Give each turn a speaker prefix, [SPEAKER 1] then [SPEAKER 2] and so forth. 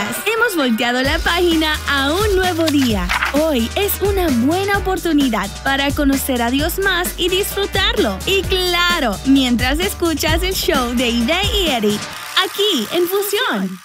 [SPEAKER 1] escuchas. Hemos volteado la página a un nuevo día. Hoy es una buena oportunidad para conocer a Dios más y disfrutarlo. Y claro, mientras escuchas el show de Ida y Eddie, aquí en Fusión.